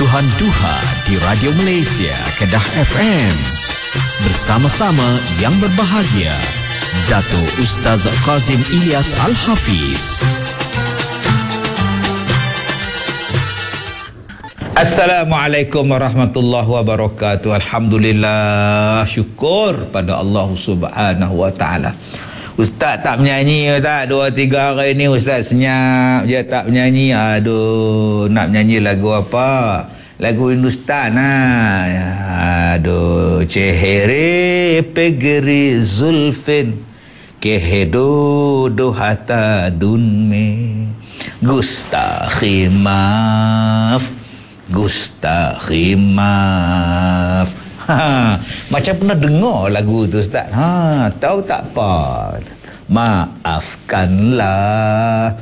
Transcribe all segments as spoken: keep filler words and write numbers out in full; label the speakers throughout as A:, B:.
A: Sentuhan Duha di Radio Malaysia, Kedah F M. Bersama-sama yang berbahagia, Dato' Ustaz Kazim Ilyas Al-Hafiz.
B: Assalamualaikum warahmatullahi wabarakatuh. Alhamdulillah, syukur pada Allah Subhanahu wa taala. Ustaz tak menyanyi, Ustaz. Dua tiga hari ni Ustaz senyap je tak menyanyi. Aduh, nak menyanyi lagu apa? Lagu Hindustan lah. Aduh, Chehere pegeri zulfin kehedo dohata dunme Gustakhi maaf, Gustakhi maaf. Ha, macam pernah dengar lagu tu, Ustaz. Ha, tahu tak apa? Maafkanlah,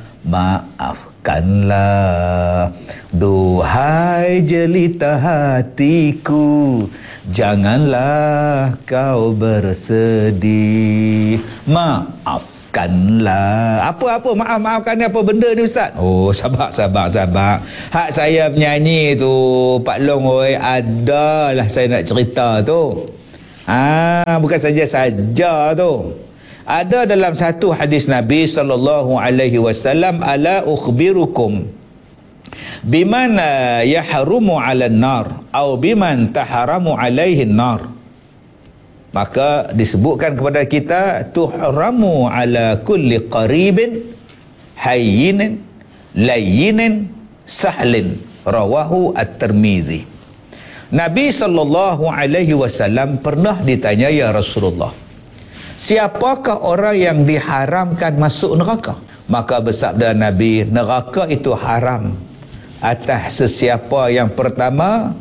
B: maafkanlah, duhai jelita hatiku, janganlah kau bersedih. Maaf Maafkanlah. Apa-apa maaf-maafkan ni apa benda ni, Ustaz? Oh, sabar, sabar, sabar. Hak saya penyanyi tu, Pak Long, oi, adalah saya nak cerita tu. Ah, bukan saja-saja tu. Ada dalam satu hadis Nabi sallallahu alaihi wasallam, ala ukhbirukum biman yahrumu 'alan nar atau biman taharamu 'alaihi nar. Maka disebutkan kepada kita, tuhramu ala kulli qaribin hayyinin layyinin sahlin, rawahu at-Tirmizi. Nabi sallallahu alaihi wasallam pernah ditanya, ya Rasulullah, siapakah orang yang diharamkan masuk neraka? Maka bersabda Nabi, neraka itu haram atas sesiapa yang pertama,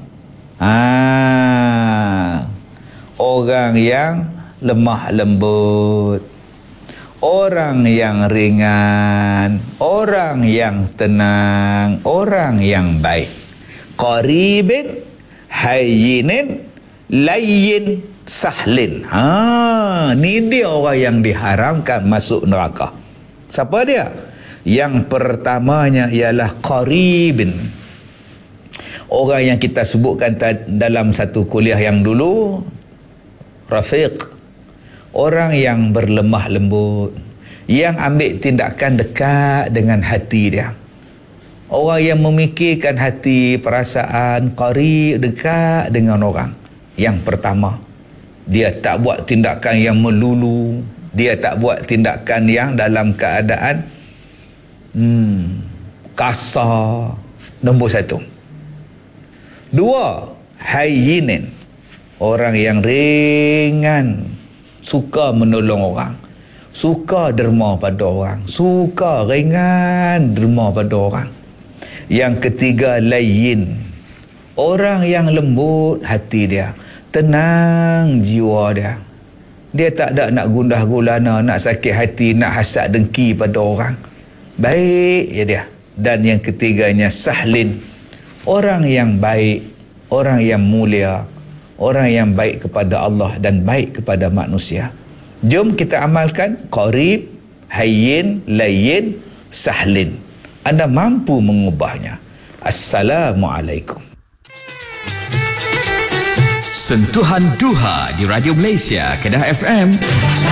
B: ah orang yang lemah lembut, orang yang ringan, orang yang tenang, orang yang baik. Qaribin, hayyinin, layyin, sahlin. Ha, ni dia orang yang diharamkan masuk neraka. Siapa dia? Yang pertamanya ialah qaribin. Orang yang kita sebutkan dalam satu kuliah yang dulu, rafiq, orang yang berlemah lembut, yang ambil tindakan dekat dengan hati dia, orang yang memikirkan hati, perasaan, qarib, dekat dengan orang. Yang pertama, dia tak buat tindakan yang melulu, dia tak buat tindakan yang dalam keadaan hmm, kasar. Nombor satu. Dua, hayyinin, orang yang ringan, suka menolong orang, suka derma pada orang, suka ringan derma pada orang. Yang ketiga, layyin, orang yang lembut hati dia, tenang jiwa dia, dia tak ada nak gundah gulana, nak sakit hati, nak hasad dengki pada orang. Baik ya dia. Dan yang ketiganya, sahlin, orang yang baik, orang yang mulia, orang yang baik kepada Allah dan baik kepada manusia. Jom kita amalkan qarib, hayyin, layyin, sahlin. Anda mampu mengubahnya. Assalamualaikum.
A: Sentuhan Duha di Radio Malaysia, Kedah F M.